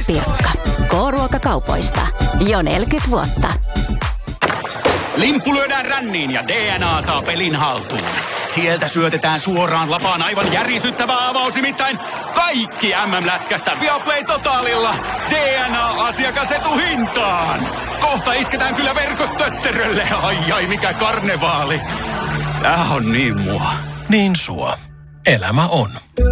Pirkka. K-ruokakaupoista. Jo 40 vuotta. Limppu lyödään ränniin ja DNA saa pelin haltuun. Sieltä syötetään suoraan lapaan aivan järisyttävä avaus, nimittäin kaikki MM-lätkästä Viaplay Totalilla DNA-asiakasetuhintaan. Kohta isketään kyllä verkot tötterölle. Ai mikä karnevaali. Tää on niin mua. Niin sua. Elämä on.